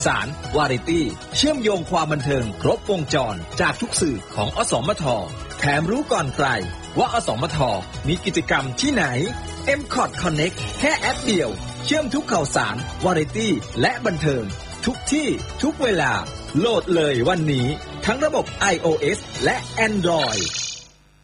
สารวาไรตี้เชื่อมโยงความบันเทิงครบวงจรจากทุกสื่อของอสมทแถมรู้ก่อนใครว่าอสมทมีกิจกรรมที่ไหน MCOT Connect แค่แอปเดียวเชื่อมทุกข่าวสารวาไรตี้และบันเทิงทุกที่ทุกเวลาโหลดเลยวันนี้ทั้งระบบ iOS และ Android